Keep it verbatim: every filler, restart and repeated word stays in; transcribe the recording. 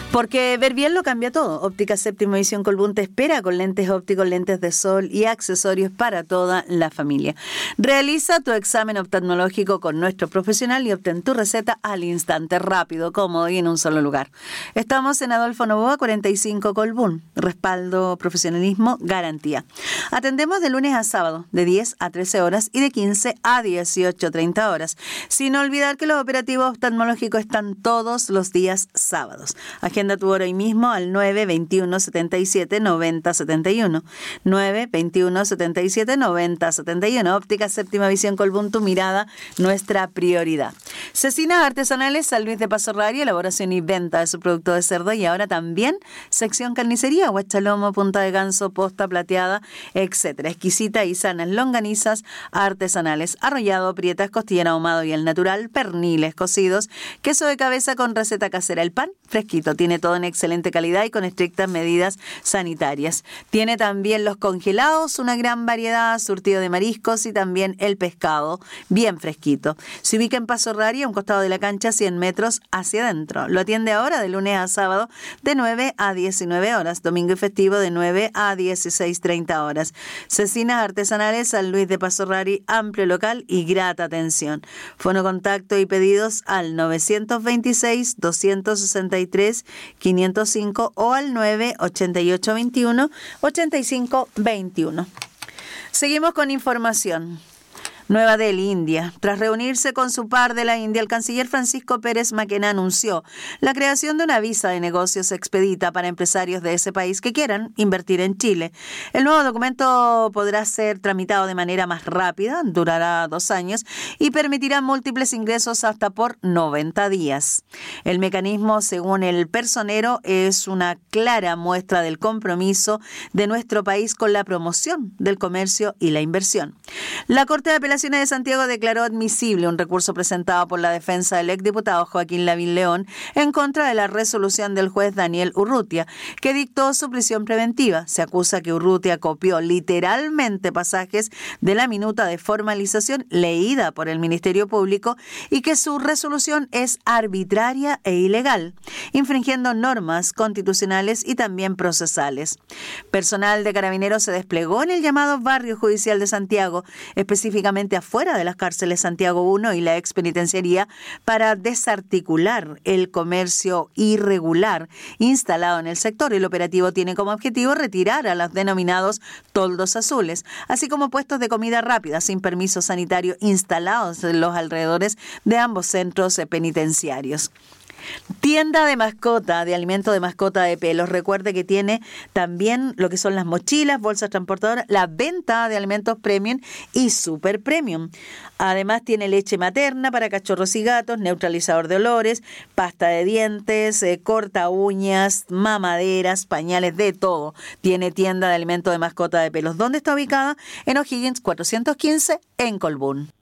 Porque ver bien lo cambia todo. Óptica Séptima Visión Colbún te espera con lentes ópticos, lentes de sol y accesorios para toda la familia. Realiza tu examen oftalmológico con nuestro profesional y obtén tu receta al instante, rápido, cómodo y en un solo lugar. Estamos en Adolfo Noboa cuarenta y cinco Colbún. Respaldo, profesionalismo, garantía. Atendemos de lunes a sábado, de diez a trece horas y de quince a dieciocho treinta horas. Sin olvidar que los operativos oftalmológicos están todos los días sábados. Agenda tu hora hoy mismo al nueve veintiuno setenta y siete noventa setenta y uno. nueve veintiuno setenta y siete noventa setenta y uno. Óptica Séptima Visión Colbún, tu mirada, nuestra prioridad. Cecinas Artesanales San Luis de Paso Rario, elaboración y venta de su producto de cerdo, y ahora también sección carnicería, guachalomo, punta de ganso, posta plateada, etcétera. Exquisita y sanas longanizas artesanales, arrollado, prietas, costillera ahumado y al natural, perniles cocidos, queso de cabeza con receta casera. El pan fresquito, tiene todo en excelente calidad y con estrictas medidas sanitarias. Tiene también los congelados, una gran variedad, surtido de mariscos y también el pescado, bien fresquito. Se ubica en Paso Rario, a un costado de la cancha, cien metros hacia adentro. Lo atiende ahora de lunes a sábado de nueve a diecinueve horas, domingo y festivo de nueve a dieciséis treinta horas. Cecinas Artesanales San Luis de Paso Rario, amplio local y grata atención. Fono contacto y pedidos al novecientos veintiséis doscientos sesenta y tres quinientos cinco o al nueve ochenta y ocho veintiuno ochenta y cinco veintiuno. Seguimos con información. Nueva Delhi, India. Tras reunirse con su par de la India, el canciller Francisco Pérez Maquena anunció la creación de una visa de negocios expedita para empresarios de ese país que quieran invertir en Chile. El nuevo documento podrá ser tramitado de manera más rápida, durará dos años y permitirá múltiples ingresos hasta por noventa días. El mecanismo, según el personero, es una clara muestra del compromiso de nuestro país con la promoción del comercio y la inversión. La Corte de Apelaciones de Santiago declaró admisible un recurso presentado por la defensa del exdiputado Joaquín Lavín León en contra de la resolución del juez Daniel Urrutia, que dictó su prisión preventiva. Se acusa que Urrutia copió literalmente pasajes de la minuta de formalización leída por el Ministerio Público y que su resolución es arbitraria e ilegal, infringiendo normas constitucionales y también procesales. Personal de Carabineros se desplegó en el llamado Barrio Judicial de Santiago, específicamente afuera de las cárceles Santiago uno y la expenitenciaría, para desarticular el comercio irregular instalado en el sector. El operativo tiene como objetivo retirar a los denominados toldos azules, así como puestos de comida rápida sin permiso sanitario instalados en los alrededores de ambos centros penitenciarios. Tienda de mascota, de alimento de mascota de pelos. Recuerde que tiene también lo que son las mochilas, bolsas transportadoras, la venta de alimentos premium y super premium. Además tiene leche materna para cachorros y gatos, neutralizador de olores, pasta de dientes, eh, corta uñas, mamaderas, pañales, de todo. Tiene tienda de alimento de mascota de pelos. ¿Dónde está ubicada? En O'Higgins cuatrocientos quince en Colbún.